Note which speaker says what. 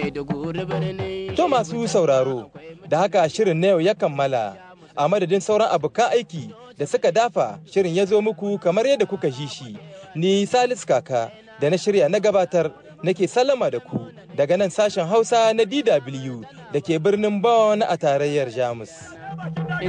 Speaker 1: To masu sauraro, da haka shirin na yau ya kammala. A madadin sauran abokan aiki da suka dafa shirin ya zo muku kamar yadda kuka ji shi. Ni Salisu Kaka da na shirya na gabatar nake sallama da ku daga nan sashen Hausa na DW da ke birnin Bonn a tarayyar Jamus.